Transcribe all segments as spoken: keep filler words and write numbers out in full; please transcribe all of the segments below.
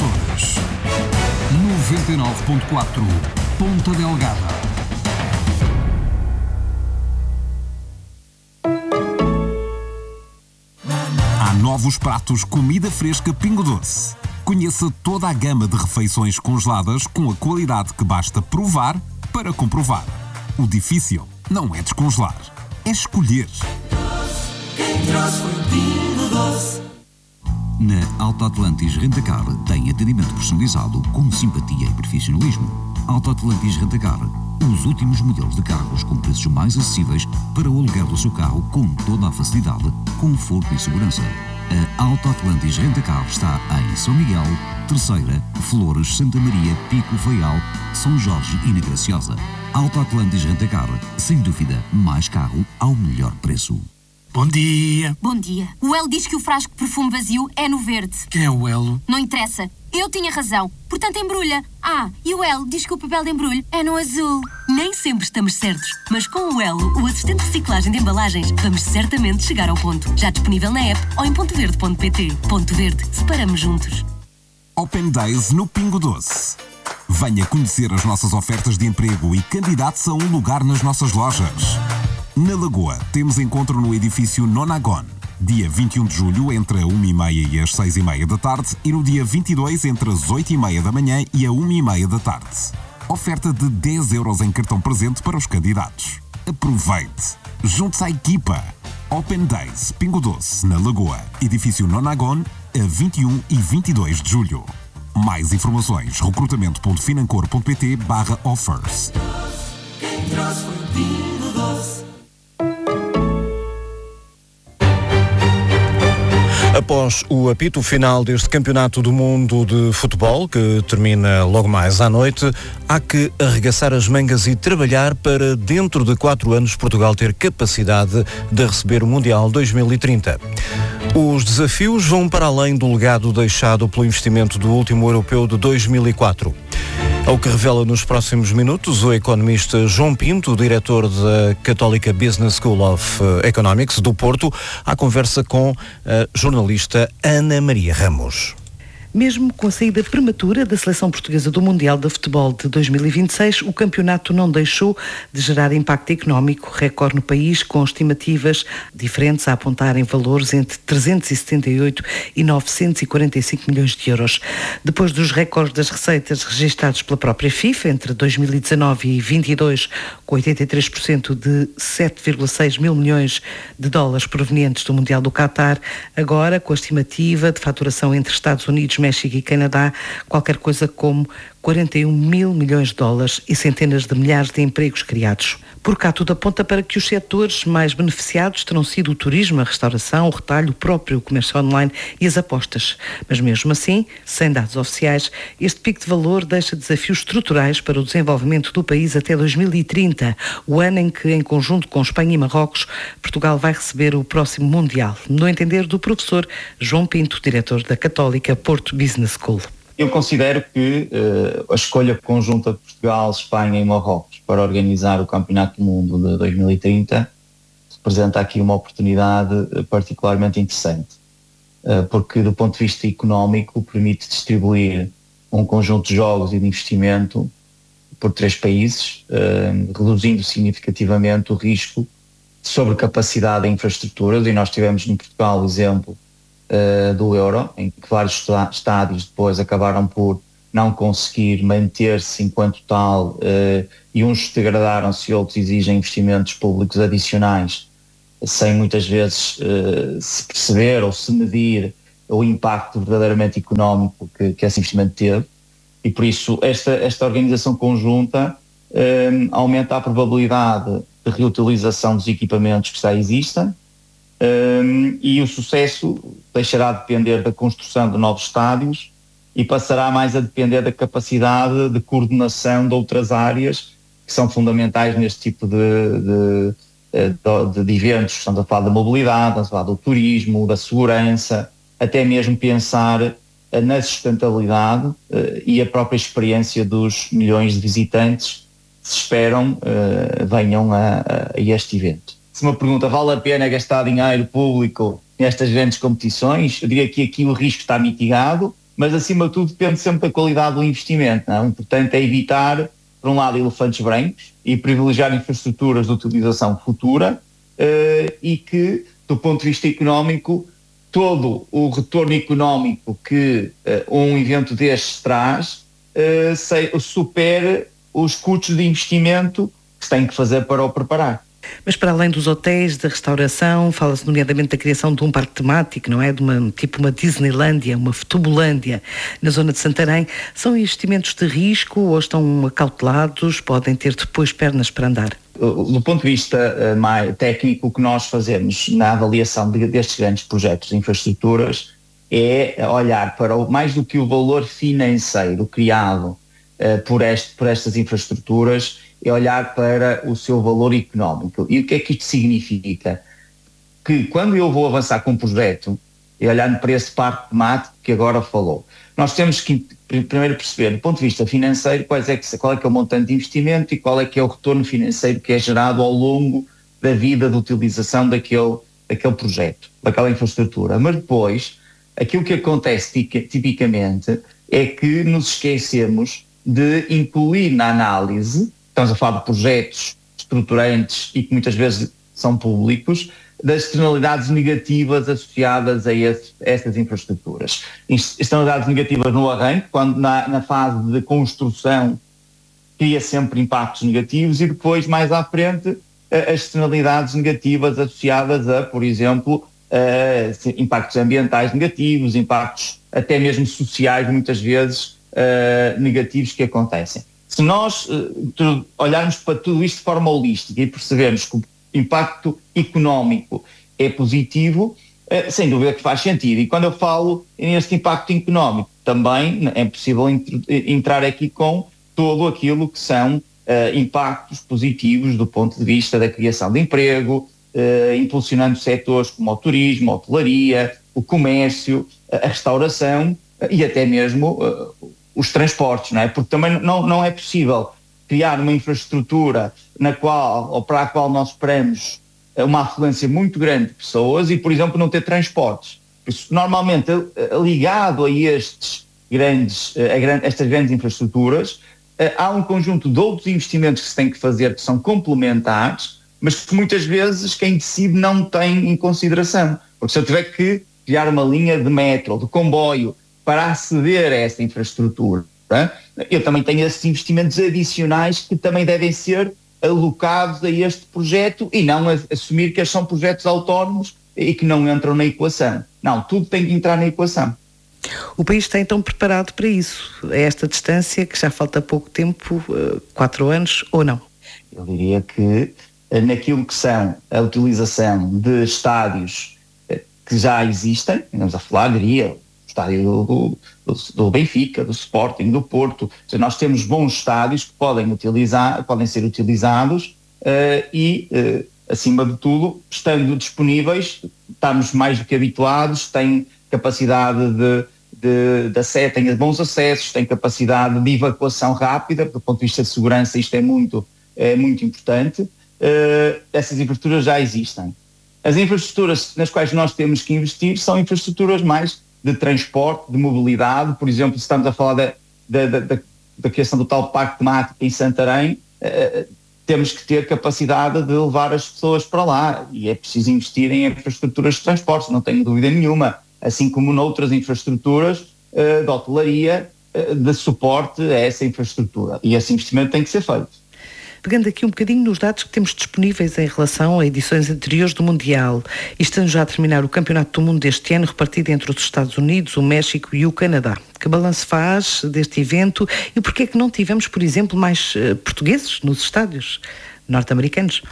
Açores. noventa e nove ponto quatro Ponta Delgada. Há novos pratos comida fresca Pingo Doce. Conheça toda a gama de refeições congeladas com a qualidade que basta provar para comprovar. O difícil não é descongelar, é escolher. Quem trouxe foi o Pingo Doce. Na Alto Atlantis Rentacar tem atendimento personalizado com simpatia e profissionalismo. Alto Atlantis Rentacar, os últimos modelos de carros com preços mais acessíveis para o aluguer do seu carro com toda a facilidade, conforto e segurança. A Alto Atlantis Rentacar está em São Miguel, Terceira, Flores, Santa Maria, Pico, Faial, São Jorge e na Graciosa. Alto Atlantis Rentacar, sem dúvida, mais carro ao melhor preço. Bom dia. Bom dia. O Elo diz que o frasco de perfume vazio é no verde. Quem é o Elo? Não interessa. Eu tinha razão. Portanto, embrulha. Ah, e o Elo diz que o papel de embrulho é no azul. Nem sempre estamos certos, mas com o Elo, o assistente de reciclagem de embalagens, vamos certamente chegar ao ponto. Já disponível na app ou em ponto verde ponto pt. Ponto Verde. Separamos juntos. Open Days no Pingo Doce. Venha conhecer as nossas ofertas de emprego e candidate-se a um lugar nas nossas lojas. Na Lagoa, temos encontro no edifício Nonagon, dia vinte e um de julho, entre a uma e meia e as seis e meia da tarde, e no dia vinte e dois, entre as oito e meia da manhã e a uma e meia da tarde. Oferta de dez euros em cartão presente para os candidatos. Aproveite! Junte-se à equipa! Open Days Pingo Doce, na Lagoa, edifício Nonagon, a vinte e um e vinte e dois de julho. Mais informações, recrutamento ponto financor ponto pt barra offers. Quem trouxe foi o Pingo Doce. Após o apito final deste Campeonato do Mundo de Futebol, que termina logo mais à noite, há que arregaçar as mangas e trabalhar para, dentro de quatro anos, Portugal ter capacidade de receber o Mundial dois mil e trinta. Os desafios vão para além do legado deixado pelo investimento do último europeu de dois mil e quatro. Ao que revela nos próximos minutos o economista João Pinto, diretor da Católica Business School of Economics do Porto, à conversa com a jornalista Ana Maria Ramos. Mesmo com a saída prematura da seleção portuguesa do Mundial de Futebol de dois mil e vinte e seis, o campeonato não deixou de gerar impacto económico recorde no país, com estimativas diferentes a apontarem valores entre trezentos e setenta e oito e novecentos e quarenta e cinco milhões de euros. Depois dos recordes das receitas registados pela própria FIFA entre dois mil e dezanove e vinte e dois, com oitenta e três por cento de sete vírgula seis mil milhões de dólares provenientes do Mundial do Qatar, agora com a estimativa de faturação entre Estados Unidos, México e Canadá, qualquer coisa como quarenta e um mil milhões de dólares e centenas de milhares de empregos criados. Por cá tudo aponta para que os setores mais beneficiados terão sido o turismo, a restauração, o retalho, o próprio comércio online e as apostas. Mas mesmo assim, sem dados oficiais, este pico de valor deixa desafios estruturais para o desenvolvimento do país até dois mil e trinta, o ano em que, em conjunto com Espanha e Marrocos, Portugal vai receber o próximo Mundial, no entender do professor João Pinto, diretor da Católica Porto Business School. Eu considero que uh, a escolha conjunta de Portugal, Espanha e Marrocos para organizar o Campeonato do Mundo de dois mil e trinta representa aqui uma oportunidade particularmente interessante, uh, porque do ponto de vista económico permite distribuir um conjunto de jogos e de investimento por três países, uh, reduzindo significativamente o risco de sobrecapacidade em infraestruturas, e nós tivemos em Portugal o exemplo Uh, do Euro, em que vários estádios depois acabaram por não conseguir manter-se enquanto tal, uh, e uns degradaram-se e outros exigem investimentos públicos adicionais, sem muitas vezes uh, se perceber ou se medir o impacto verdadeiramente económico que, que esse investimento teve, e por isso esta, esta organização conjunta um, aumenta a probabilidade de reutilização dos equipamentos que já existem. Um, e o sucesso deixará de depender da construção de novos estádios e passará mais a depender da capacidade de coordenação de outras áreas que são fundamentais neste tipo de, de, de, de eventos. Estamos a falar da mobilidade, estamos a falar do turismo, da segurança, até mesmo pensar na sustentabilidade uh, e a própria experiência dos milhões de visitantes que se esperam uh, venham a, a este evento. Se me pergunta, vale a pena gastar dinheiro público nestas grandes competições? Eu diria que aqui o risco está mitigado, mas acima de tudo depende sempre da qualidade do investimento, não é? O importante é evitar, por um lado, elefantes brancos e privilegiar infraestruturas de utilização futura uh, e que, do ponto de vista económico, todo o retorno económico que uh, um evento destes traz uh, se, supere os custos de investimento que se tem que fazer para o preparar. Mas para além dos hotéis, da restauração, fala-se nomeadamente da criação de um parque temático, não é? De uma, tipo uma Disneylândia, uma Futebolândia, na zona de Santarém. São investimentos de risco ou estão acautelados? Podem ter depois pernas para andar? Do ponto de vista uh, mais técnico, o que nós fazemos na avaliação de, destes grandes projetos de infraestruturas é olhar para o, mais do que o valor financeiro criado uh, por, este, por estas infraestruturas, é olhar para o seu valor económico. E o que é que isto significa? Que quando eu vou avançar com um projeto, e olhando para esse parque temático que agora falou, nós temos que primeiro perceber, do ponto de vista financeiro, qual é, que, qual é que é o montante de investimento e qual é que é o retorno financeiro que é gerado ao longo da vida de utilização daquele, daquele projeto, daquela infraestrutura. Mas depois, aquilo que acontece tipicamente é que nos esquecemos de incluir na análise, estamos a falar de projetos estruturantes e que muitas vezes são públicos, das externalidades negativas associadas a, esse, a essas infraestruturas. Externalidades negativas no arranque, quando na, na fase de construção cria sempre impactos negativos, e depois, mais à frente, as externalidades negativas associadas a, por exemplo, a impactos ambientais negativos, impactos até mesmo sociais, muitas vezes, uh, negativos que acontecem. Se nós uh, olharmos para tudo isto de forma holística e percebermos que o impacto económico é positivo, uh, sem dúvida que faz sentido. E quando eu falo neste impacto económico, também é possível ent- entrar aqui com todo aquilo que são uh, impactos positivos do ponto de vista da criação de emprego, uh, impulsionando setores como o turismo, a hotelaria, o comércio, a restauração uh, e até mesmo uh, os transportes, não é? Porque também não, não é possível criar uma infraestrutura na qual, ou para a qual nós esperamos uma afluência muito grande de pessoas e, por exemplo, não ter transportes. Isso, normalmente, ligado a, estes grandes, a estas grandes infraestruturas, há um conjunto de outros investimentos que se tem que fazer que são complementares, mas que muitas vezes quem decide não tem em consideração. Porque se eu tiver que criar uma linha de metro, de comboio, para aceder a essa infraestrutura, eu também tenho esses investimentos adicionais que também devem ser alocados a este projeto e não a, assumir que eles são projetos autónomos e que não entram na equação. Não, tudo tem que entrar na equação. O país está então preparado para isso, a esta distância, que já falta pouco tempo, quatro anos, ou não? Eu diria que naquilo que são a utilização de estádios que já existem, vamos a falar, diria, estádio do, do, do Benfica, do Sporting, do Porto. Seja, nós temos bons estádios que podem, utilizar, podem ser utilizados uh, e, uh, acima de tudo, estando disponíveis, estamos mais do que habituados, têm capacidade de, de, de acesso, têm bons acessos, têm capacidade de evacuação rápida, do ponto de vista de segurança isto é muito, é muito importante. Uh, essas infraestruturas já existem. As infraestruturas nas quais nós temos que investir são infraestruturas mais de transporte, de mobilidade. Por exemplo, se estamos a falar da, da, da, da criação do tal parque temático em Santarém, eh, temos que ter capacidade de levar as pessoas para lá e é preciso investir em infraestruturas de transporte, não tenho dúvida nenhuma, assim como noutras infraestruturas eh, de hotelaria, eh, de suporte a essa infraestrutura, e esse investimento tem que ser feito. Pegando aqui um bocadinho nos dados que temos disponíveis em relação a edições anteriores do Mundial, e estando já a terminar o Campeonato do Mundo deste ano, repartido entre os Estados Unidos, o México e o Canadá. Que balanço faz deste evento e porquê é que não tivemos, por exemplo, mais uh, portugueses nos estádios norte-americanos?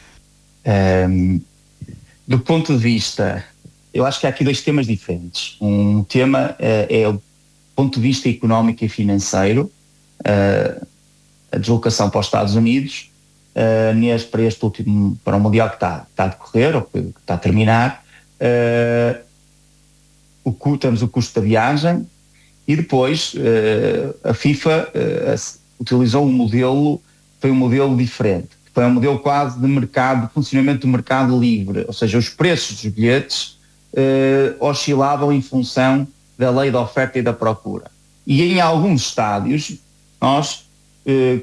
Um, do ponto de vista, eu acho que há aqui dois temas diferentes. Um tema uh, é o ponto de vista económico e financeiro, uh, a deslocação para os Estados Unidos, uh, neste, para este último, para o Mundial que está, está a decorrer, ou que, que está a terminar, uh, o, temos o custo da viagem e depois uh, a FIFA uh, utilizou um modelo, foi um modelo diferente, foi um modelo quase de mercado, de funcionamento do mercado livre, ou seja, os preços dos bilhetes uh, oscilavam em função da lei da oferta e da procura. E em alguns estádios nós eh,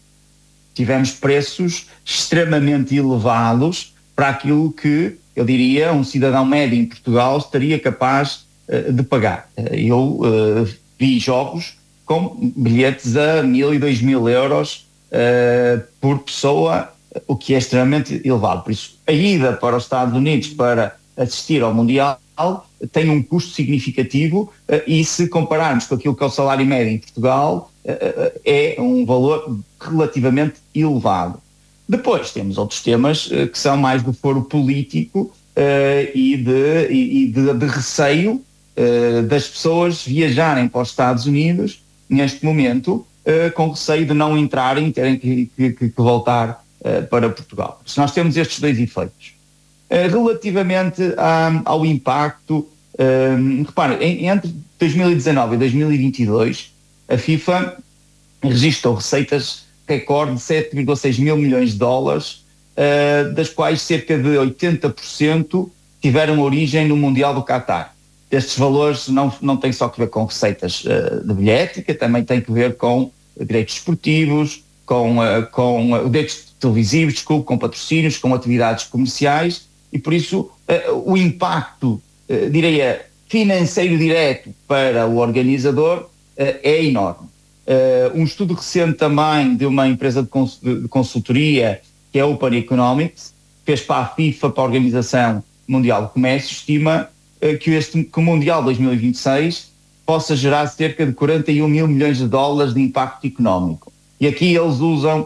tivemos preços extremamente elevados para aquilo que, eu diria, um cidadão médio em Portugal estaria capaz uh, de pagar. Uh, eu uh, vi jogos com bilhetes a mil e dois mil euros uh, por pessoa, o que é extremamente elevado. Por isso, a ida para os Estados Unidos para assistir ao Mundial tem um custo significativo uh, e se compararmos com aquilo que é o salário médio em Portugal, uh, uh, é um valor relativamente elevado. Depois temos outros temas uh, que são mais do foro político uh, e, de, e, e de, de receio uh, das pessoas viajarem para os Estados Unidos neste momento uh, com receio de não entrarem e terem que, que, que voltar uh, para Portugal. Se nós temos estes dois efeitos. Uh, relativamente a, ao impacto, uh, reparem, entre dois mil e dezanove e dois mil e vinte e dois, a FIFA registrou receitas recorde de sete vírgula seis mil milhões de dólares, uh, das quais cerca de oitenta por cento tiveram origem no Mundial do Qatar. Estes valores não, não têm só que ver com receitas uh, de bilhética, também têm que ver com direitos esportivos, com, uh, com uh, direitos televisivos, desculpe, com patrocínios, com atividades comerciais, e por isso uh, o impacto, uh, diria, financeiro direto para o organizador uh, é enorme. Uh, um estudo recente também de uma empresa de, cons- de consultoria, que é a Open Economics, fez para a FIFA, para a Organização Mundial do Comércio, estima uh, que, este, que o Mundial dois mil e vinte e seis possa gerar cerca de quarenta e um mil milhões de dólares de impacto económico. E aqui eles usam,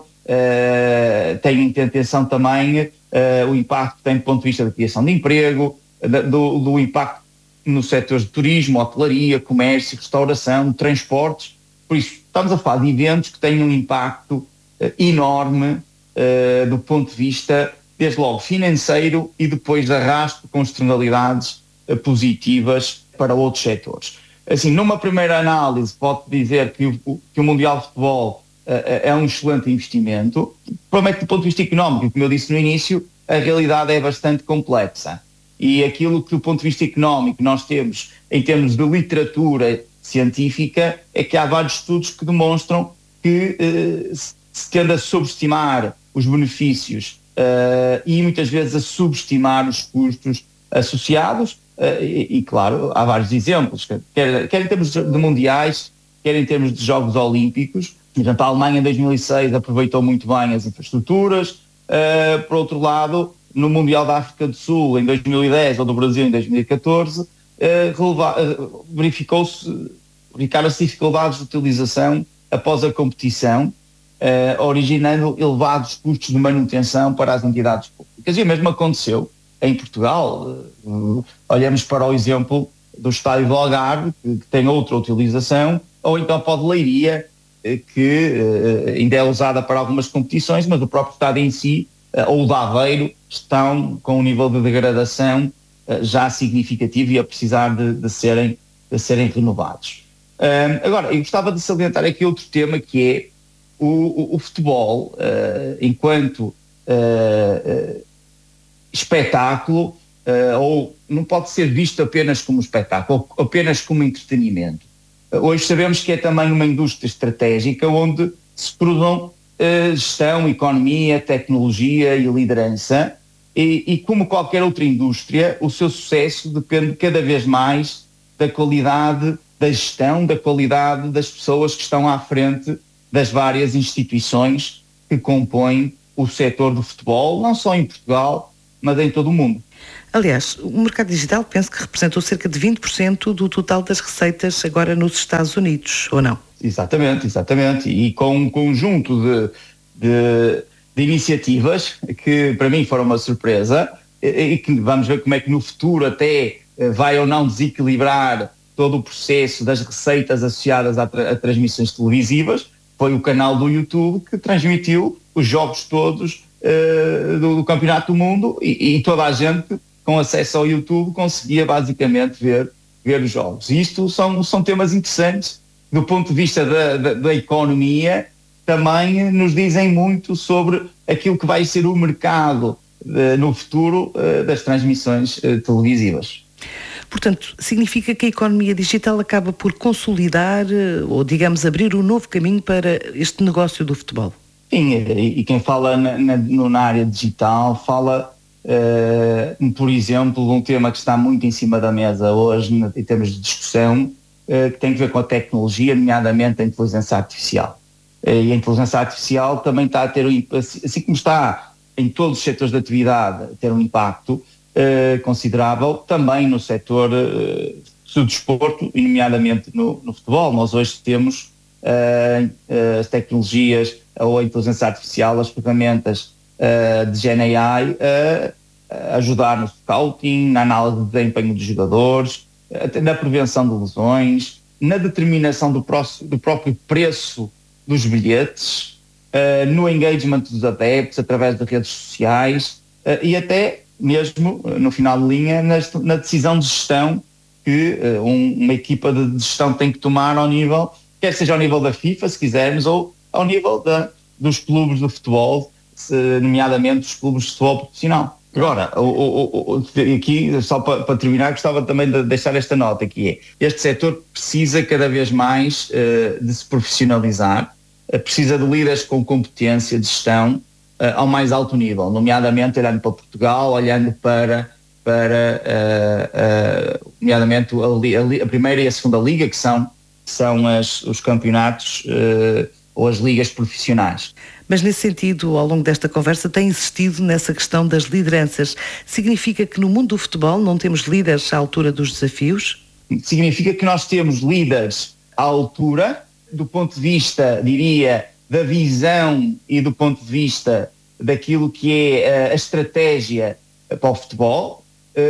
uh, têm intenção também, uh, o impacto que tem do ponto de vista da criação de emprego, uh, do, do impacto nos setores de turismo, hotelaria, comércio, restauração, transportes. Por isso, estamos a falar de eventos que têm um impacto uh, enorme uh, do ponto de vista, desde logo, financeiro e depois de arrasto com externalidades uh, positivas para outros setores. Assim, numa primeira análise, pode dizer que o, que o Mundial de Futebol uh, é um excelente investimento. Provavelmente, do ponto de vista económico, como eu disse no início, a realidade é bastante complexa. E aquilo que, do ponto de vista económico, nós temos, em termos de literatura científica, é que há vários estudos que demonstram que eh, se tende a subestimar os benefícios eh, e muitas vezes a subestimar os custos associados eh, e, e, claro, há vários exemplos, quer, quer em termos de mundiais, quer em termos de Jogos Olímpicos. Por exemplo, a Alemanha em dois mil e seis aproveitou muito bem as infraestruturas, eh, por outro lado, no Mundial da África do Sul em dois mil e dez ou do Brasil em dois mil e catorze, Uh, releva- uh, verificou-se, verificaram-se dificuldades de utilização após a competição, uh, originando elevados custos de manutenção para as entidades públicas. E o mesmo aconteceu em Portugal. Uh, olhamos para o exemplo do estádio do Algarve, que, que tem outra utilização, ou então para o de Leiria, uh, que uh, ainda é usada para algumas competições, mas o próprio estádio em si, uh, ou o de Aveiro, estão com um nível de degradação já significativo e a precisar de, de, serem, de serem renovados. Um, agora, eu gostava de salientar aqui outro tema, que é o, o, o futebol, uh, enquanto uh, uh, espetáculo, uh, ou não pode ser visto apenas como espetáculo, ou apenas como entretenimento. Uh, hoje sabemos que é também uma indústria estratégica onde se cruzam uh, gestão, economia, tecnologia e liderança. E, e como qualquer outra indústria, o seu sucesso depende cada vez mais da qualidade da gestão, da qualidade das pessoas que estão à frente das várias instituições que compõem o setor do futebol, não só em Portugal, mas em todo o mundo. Aliás, o mercado digital penso que representou cerca de vinte por cento do total das receitas agora nos Estados Unidos, ou não? Exatamente, exatamente. E com um conjunto de... de de iniciativas que para mim foram uma surpresa e que vamos ver como é que no futuro até vai ou não desequilibrar todo o processo das receitas associadas a, tra- a transmissões televisivas. Foi o canal do YouTube que transmitiu os jogos todos uh, do, do Campeonato do Mundo e, e toda a gente com acesso ao YouTube conseguia basicamente ver, ver os jogos. E isto são, são temas interessantes do ponto de vista da, da, da economia. Também nos dizem muito sobre aquilo que vai ser o mercado uh, no futuro uh, das transmissões uh, televisivas. Portanto, significa que a economia digital acaba por consolidar ou, digamos, abrir um novo caminho para este negócio do futebol? Sim, e, e quem fala na, na, na área digital fala, uh, por exemplo, de um tema que está muito em cima da mesa hoje, em termos de discussão, uh, que tem a ver com a tecnologia, nomeadamente a inteligência artificial. Uh, e a inteligência artificial também está a ter, assim como está em todos os setores de atividade, a ter um impacto uh, considerável, também no setor uh, do desporto, e nomeadamente no, no futebol. Nós hoje temos uh, uh, as tecnologias ou a inteligência artificial, as ferramentas uh, de Gen A I uh, a ajudar no scouting, na análise de desempenho dos jogadores, uh, na prevenção de lesões, na determinação do, próximo, do próprio preço dos bilhetes, uh, no engagement dos adeptos através de redes sociais uh, e até mesmo, uh, no final de linha, na, na decisão de gestão que uh, um, uma equipa de gestão tem que tomar ao nível, quer seja ao nível da FIFA, se quisermos, ou ao nível da, dos clubes de futebol, se, nomeadamente os clubes de futebol profissional. Agora, o, o, o, aqui, só para, para terminar, gostava também de deixar esta nota, que é, este setor precisa cada vez mais uh, de se profissionalizar, uh, precisa de líderes com competência de gestão uh, ao mais alto nível, nomeadamente olhando para Portugal, olhando para, para uh, uh, nomeadamente a, a, a primeira e a segunda liga, que são, são as, os campeonatos uh, ou as ligas profissionais. Mas nesse sentido, ao longo desta conversa, tem insistido nessa questão das lideranças. Significa que no mundo do futebol não temos líderes à altura dos desafios? Significa que nós temos líderes à altura, do ponto de vista, diria, da visão e do ponto de vista daquilo que é a estratégia para o futebol,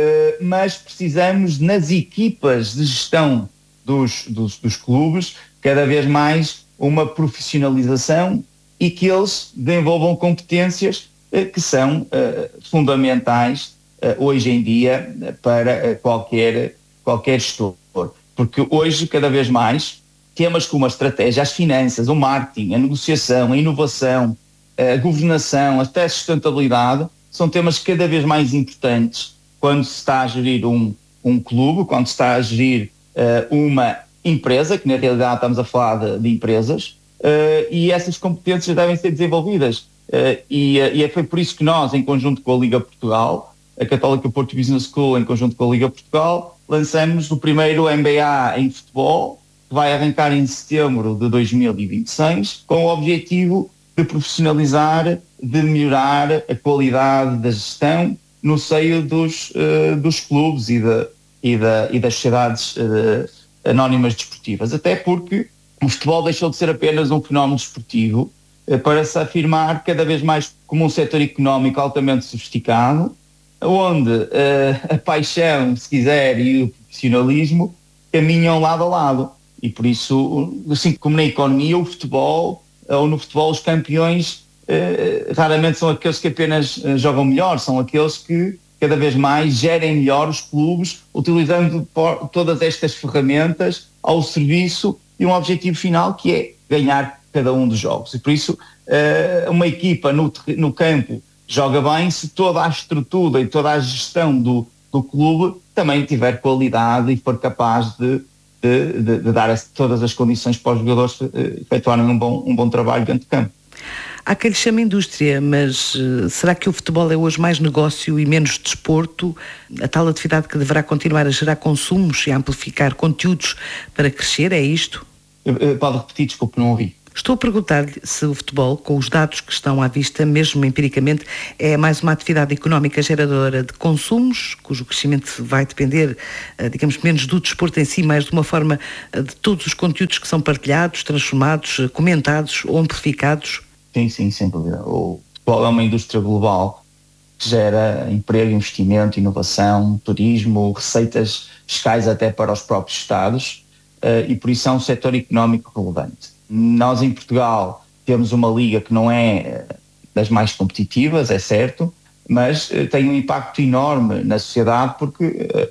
mas precisamos, nas equipas de gestão dos, dos, dos clubes, cada vez mais uma profissionalização e que eles desenvolvam competências eh, que são eh, fundamentais eh, hoje em dia eh, para eh, qualquer, qualquer gestor. Porque hoje, cada vez mais, temas como a estratégia, as finanças, o marketing, a negociação, a inovação, a governação, até a sustentabilidade, são temas cada vez mais importantes quando se está a gerir um, um clube, quando se está a gerir uh, uma empresa, que na realidade estamos a falar de, de empresas, uh, e essas competências devem ser desenvolvidas. Uh, e, uh, e foi por isso que nós, em conjunto com a Liga Portugal, a Católica Porto Business School, em conjunto com a Liga Portugal, lançamos o primeiro M B A em futebol, que vai arrancar em setembro de dois mil e vinte e seis, com o objetivo de profissionalizar, de melhorar a qualidade da gestão no seio dos, uh, dos clubes e, de, e, de, e das sociedades uh, anónimas desportivas, até porque o futebol deixou de ser apenas um fenómeno desportivo uh, para se afirmar cada vez mais como um setor económico altamente sofisticado, onde uh, a paixão, se quiser, e o profissionalismo caminham lado a lado. E por isso, assim como na economia, o futebol, ou no futebol os campeões uh, raramente são aqueles que apenas uh, jogam melhor, são aqueles que cada vez mais gerem melhor os clubes, utilizando por, todas estas ferramentas ao serviço de um objetivo final, que é ganhar cada um dos jogos. E por isso, uh, uma equipa no, no campo joga bem se toda a estrutura e toda a gestão do, do clube também tiver qualidade e for capaz de, de, de, de dar todas as condições para os jogadores uh, efetuarem um bom, um bom trabalho dentro do campo. Há quem lhe chama indústria, mas uh, será que o futebol é hoje mais negócio e menos desporto? A tal atividade que deverá continuar a gerar consumos e a amplificar conteúdos para crescer, é isto? Uh, pode repetir, desculpe, não ouvi. Estou a perguntar-lhe se o futebol, com os dados que estão à vista, mesmo empiricamente, é mais uma atividade económica geradora de consumos, cujo crescimento vai depender, digamos, menos do desporto em si, mais de uma forma de todos os conteúdos que são partilhados, transformados, comentados ou amplificados? Sim, sim, sem dúvida. O futebol é uma indústria global que gera emprego, investimento, inovação, turismo, receitas fiscais até para os próprios Estados, e por isso é um setor económico relevante. Nós em Portugal temos uma liga que não é das mais competitivas, é certo, mas tem um impacto enorme na sociedade porque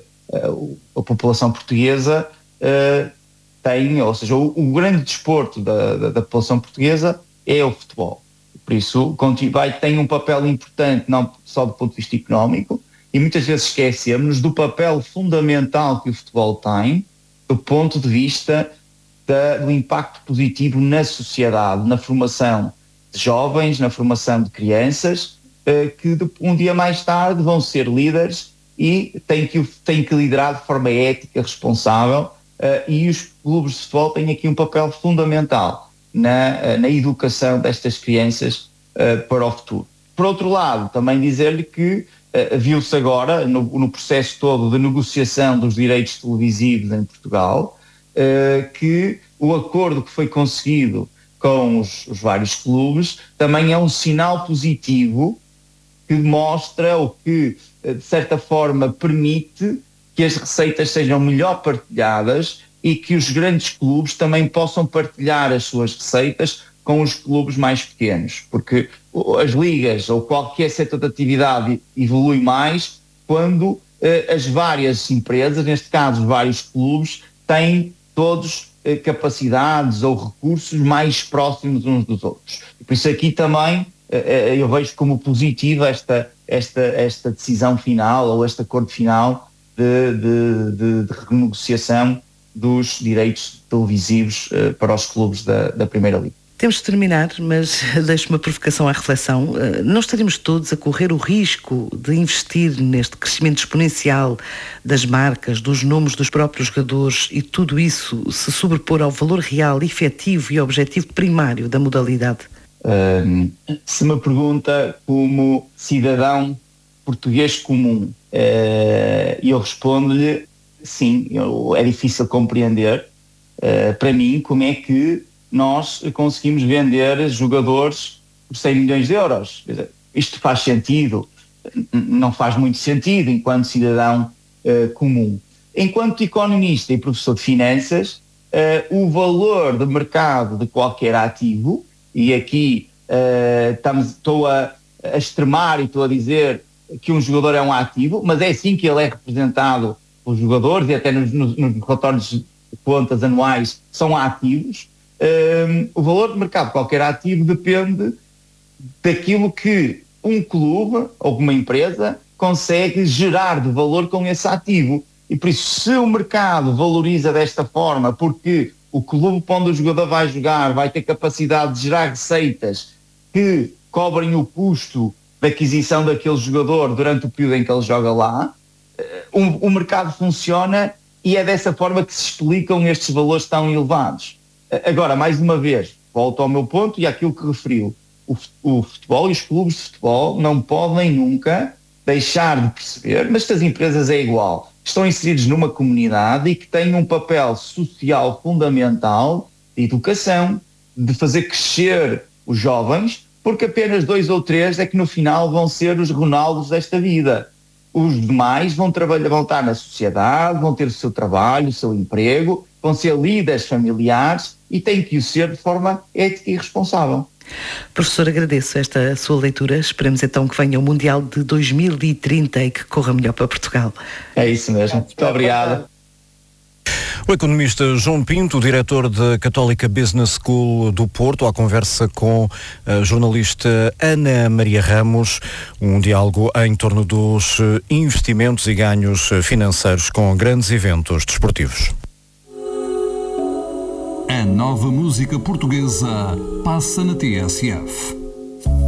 uh, a população portuguesa uh, tem, ou seja, o, o grande desporto da, da, da população portuguesa é o futebol. Por isso vai, tem um papel importante não só do ponto de vista económico, e muitas vezes esquecemos do papel fundamental que o futebol tem do ponto de vista da, do impacto positivo na sociedade, na formação de jovens, na formação de crianças, uh, que de, um dia mais tarde vão ser líderes e têm que, têm que liderar de forma ética, responsável, uh, e os clubes de futebol têm aqui um papel fundamental na, uh, na educação destas crianças uh, para o futuro. Por outro lado, também dizer-lhe que uh, viu-se agora, no, no processo todo de negociação dos direitos televisivos em Portugal, uh, que o acordo que foi conseguido com os, os vários clubes também é um sinal positivo que mostra ou que, de certa forma, permite que as receitas sejam melhor partilhadas e que os grandes clubes também possam partilhar as suas receitas com os clubes mais pequenos, porque as ligas ou qualquer setor de atividade evolui mais quando eh, as várias empresas, neste caso os vários clubes, têm todos eh, capacidades ou recursos mais próximos uns dos outros. E por isso aqui também eh, eu vejo como positiva esta, esta, esta decisão final ou este acordo final de, de, de, de renegociação dos direitos televisivos eh, para os clubes da, da Primeira Liga. Temos de terminar, mas deixo uma provocação à reflexão. Não estaremos todos a correr o risco de investir neste crescimento exponencial das marcas, dos nomes dos próprios jogadores e tudo isso se sobrepor ao valor real, efetivo e objetivo primário da modalidade? Um, se me pergunta como cidadão português comum, uh, eu respondo-lhe sim, eu, é difícil compreender uh, para mim como é que nós conseguimos vender jogadores por cem milhões de euros. Isto faz sentido? Não faz muito sentido enquanto cidadão uh, comum. Enquanto economista e professor de finanças, uh, o valor de mercado de qualquer ativo, e aqui uh, estamos, estou a, a extremar e estou a dizer que um jogador é um ativo, mas é assim que ele é representado pelos jogadores e até nos, nos, nos relatórios de contas anuais são ativos. Um, o valor de mercado de qualquer ativo depende daquilo que um clube ou uma empresa consegue gerar de valor com esse ativo. E por isso, se o mercado valoriza desta forma, porque o clube para onde o jogador vai jogar vai ter capacidade de gerar receitas que cobrem o custo da aquisição daquele jogador durante o período em que ele joga lá, um, o mercado funciona e é dessa forma que se explicam estes valores tão elevados. Agora, mais uma vez, volto ao meu ponto e àquilo que referiu. O, o futebol e os clubes de futebol não podem nunca deixar de perceber, mas que as empresas é igual. Estão inseridos numa comunidade e que têm um papel social fundamental de educação, de fazer crescer os jovens, porque apenas dois ou três é que no final vão ser os Ronaldos desta vida. Os demais vão trabalhar, vão estar na sociedade, vão ter o seu trabalho, o seu emprego, vão ser líderes familiares e têm que o ser de forma ética e responsável. Professor, agradeço esta sua leitura. Esperemos então que venha o Mundial de dois mil e trinta e que corra melhor para Portugal. É isso mesmo. Muito obrigado. O economista João Pinto, diretor da Católica Business School do Porto, à conversa com a jornalista Ana Maria Ramos, um diálogo em torno dos investimentos e ganhos financeiros com grandes eventos desportivos. A nova música portuguesa passa na T S F.